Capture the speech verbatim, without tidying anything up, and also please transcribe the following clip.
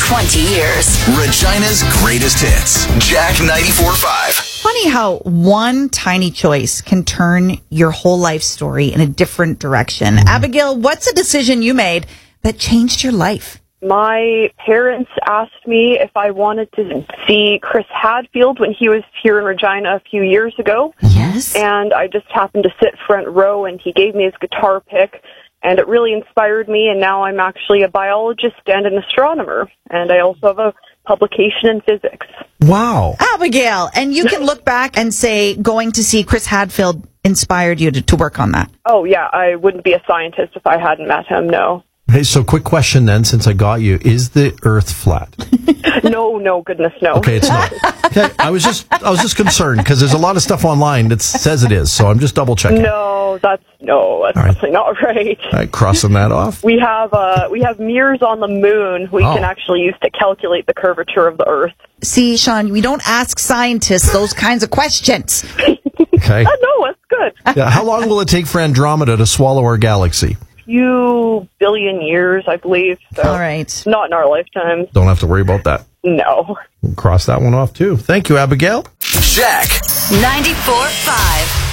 twenty years. Regina's greatest hits. Jack ninety-four point five. Funny how one tiny choice can turn your whole life story in a different direction. Mm-hmm. Abigail, what's a decision you made that changed your life? My parents asked me if I wanted to see Chris Hadfield when he was here in Regina a few years ago. Yes. And I just happened to sit front row, and he gave me his guitar pick, and it really inspired me, and now I'm actually a biologist and an astronomer, and I also have a publication in physics. Wow. Abigail, and you can look back and say going to see Chris Hadfield inspired you to, to work on that. Oh, yeah, I wouldn't be a scientist if I hadn't met him, no. Hey, so quick question then, since I got you. Is the Earth flat? No, no, goodness, no. Okay, it's not. Okay, I was just I was just concerned because there's a lot of stuff online that says it is, so I'm just double checking. No, that's no, that's right. definitely not right. All right, crossing that off. We have uh, we have mirrors on the moon we oh. can actually use to calculate the curvature of the Earth. See, Sean, we don't ask scientists those kinds of questions. Okay. Uh, no, that's good. Yeah, how long will it take for Andromeda to swallow our galaxy? Few billion years, I believe. So All right. Not in our lifetime. Don't have to worry about that. No. We'll cross that one off, too. Thank you, Abigail. Jack ninety-four point five.